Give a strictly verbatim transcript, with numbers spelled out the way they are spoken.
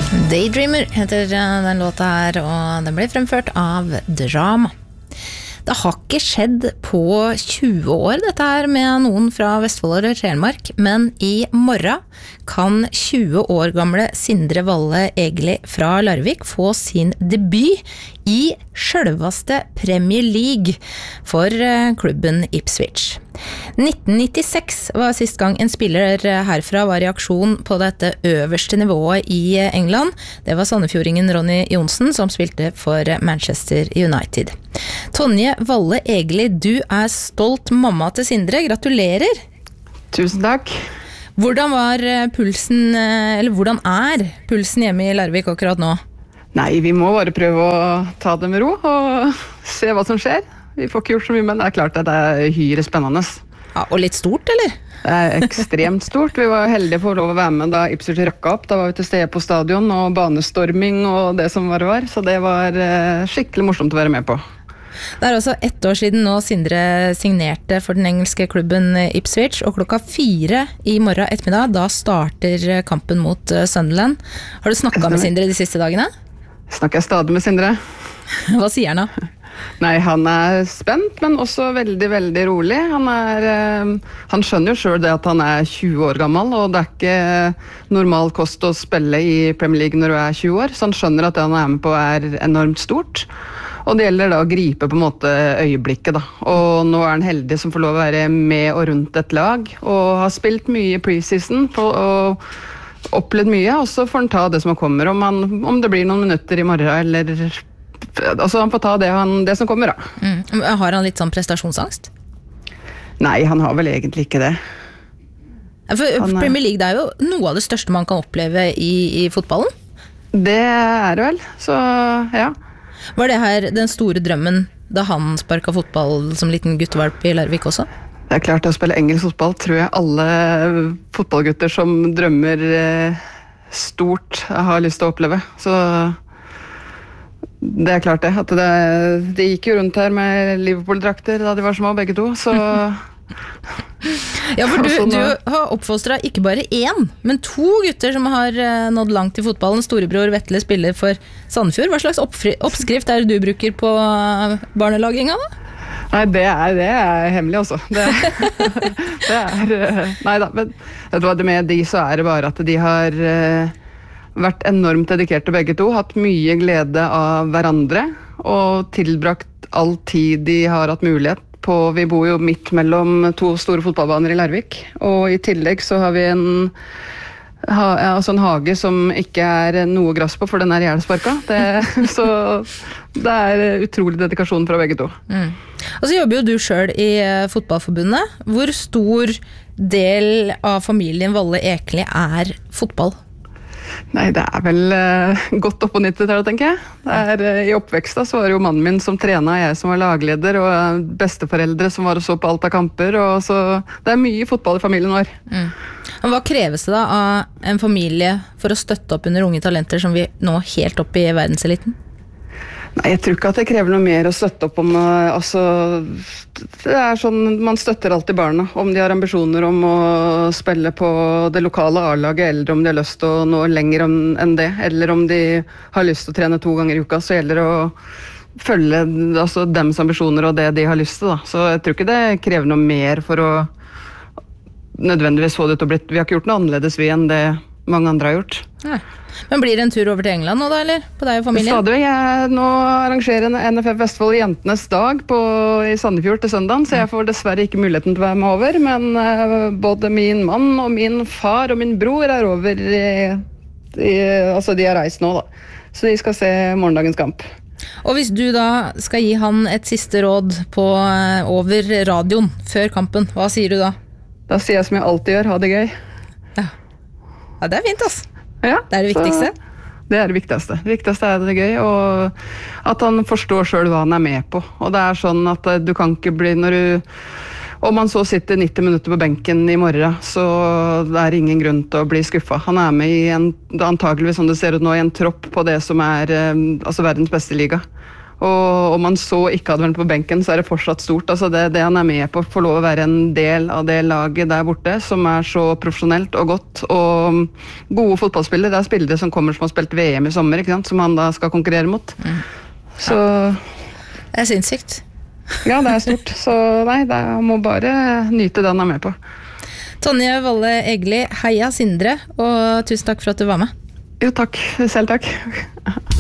Daydreamer heter den låta her, og den ble fremført av Drama. Det har ikke skjedd på tjue år dette her med noen fra Vestfold eller Telemark, men i morgen kan tjue år gamle Sindre Valle Egeli fra Larvik få sin debut i selveste Premier League for klubben Ipswich. nitten nittiseks var sist gang en spiller herfra var i aksjon på dette øverste nivået i England. Det var sandefjordingen Ronny Johnsen som spilte for Manchester United. Tonje Valle Egeli, du er stolt mamma til Sindre. Gratulerer! Tusen takk. Hvordan var pulsen, eller hvordan er pulsen hjemme i Larvik akkurat nå? Nei, vi må bare prøve å ta det med ro og se hva som skjer. Vi får ikke gjort så mye, men det er klart at det er hyre spennende. Ja, og litt stort, eller? Det er ekstremt stort. Vi var heldige for å få lov å være med da Ipswich røkka opp. Da var vi til stede på stadion og banestorming og det som var det var. Så det var skikkelig morsomt å være med på. Det er også ett år siden nå Sindre signerte for den engelske klubben Ipswich, og klokka fire i morgen ettermiddag, da starter kampen mot Sunderland. Har du snakket med Sindre de siste dagene? Snakker jeg stadig med Sindre. Hva sier han da? Nei, han er spent, men også veldig, veldig rolig. Han, er, han skjønner jo selv det at han er tjue år gammel, og det er ikke normal kost å spille i Premier League når du er tjue år, så han skjønner at det han er med på er enormt stort. Og det gjelder da å gripe på en måte øyeblikket da. Og nå er han heldig som får lov å være med og rundt et lag, og har spilt mye preseason på, og opplevd mye, og så får han ta det som kommer, om, han, om det blir noen minutter i morgen, eller altså han får ta det, han, det som kommer da. Mm. Har han litt sånn prestasjonsangst? Nei, han har vel egentlig ikke det. For han, Premier League, det er jo noe av det største man kan oppleve i, i fotballen. Det er det vel, så ja. Var det her den store drømmen da han sparket fotball som liten guttevalp i Larvik også? Det er klart, å spille engelsk fotball tror jeg alle fotballgutter som drømmer stort har lyst til å oppleve. Så det er klart det. At det, det gikk jo rundt her med Liverpool-drakter da de var små, begge to. Så ja, for du, du har oppfostret ikke bare én, men to gutter som har nådd langt i fotballen. Storebror Vetle spiller for Sandefjord. Hva slags oppskrift er det du bruker på barnelaginga da? Nei, det er, det er hemmelig også. Det, det er, nei da, men vet du hva, det med de så er det bare at de har vært enormt dedikerte begge to, hatt mye glede av hverandre, og tilbrakt all tid de har hatt mulighet på. Vi bor jo midt mellom to store fotballbaner i Larvik, og i tillegg så har vi en, ha, altså en hage som ikke er noe gress på, for den er ihjelsparka. Så det er utrolig dedikasjon fra begge to. Mm. Og så jobber jo du selv i fotballforbundet. Hvor stor del av familien Valle Egeli er fotball? Nei, det er vel uh, godt opp på nittitallet, tenker jeg. Det er, uh, I oppvekst da, så var det jo mannen min som trenet, jeg som var lagleder, og uh, besteforeldre som var og så på alt av kamper, og så det er mye fotball i familien vår. Mm. Men hva kreves det da av en familie for å støtte opp under unge talenter som vi nå helt opp i verdenseliten? Nei, jeg tror ikke at det krever noe mer å støtte opp om, altså, det er sånn, man støtter alltid barna, om de har ambisjoner om å spille på det lokale A-laget, eller om de har lyst til å nå lenger enn det, eller om de har lyst til å trene to ganger i uka, så gjelder det å følge altså, dems ambisjoner og det de har lyst til da. Så jeg tror ikke det krever noe mer for å nødvendigvis få det til å bli, vi har ikke gjort noe annerledes vi enn det mange andre har gjort. Nei. Men blir det en tur over til England nå da, eller? På deg og familien? Stadig. Jeg nå arrangerer en N F F Vestfold Jentenes dag på, i Sandefjord til søndagen, så jeg får dessverre ikke muligheten til å være med over, men uh, både min mann og min far og min bror er over i, i, altså de har reist nå da, så de skal se morgendagens kamp. Og hvis du da skal gi han et siste råd på, uh, over radioen før kampen, hva sier du da? Da sier jeg som jeg alltid gjør, ha det gøy. Ja, ja det er fint altså. Ja, det er det viktigste? Det er det viktigste. Det viktigste er at det er gøy, og at han forstår selv hva han er med på. Og det er sånn at du kan ikke bli, når du, om han så sitter nitti minutter på benken i morgen, så det er ingen grunn til å bli skuffet. Han er med i en, antageligvis som det ser ut nå, i en tropp på det som er altså verdens beste liga. Og om han så ikke hadde vært på benken, så er det fortsatt stort. Altså det, det han er med på, får lov å være en del av det laget der borte, som er så profesjonelt og godt. Og gode fotballspillere, det er spillere som kommer som har spilt V M i sommer, ikke sant? Som han da skal konkurrere mot. Mm. Så... Det er sinnssykt. Ja, det er stort. Så nei, det er, må bare nyte det han er med på. Tonje Valle Egeli, heia Sindre, og tusen takk for at du var med. Jo, takk. Selv takk.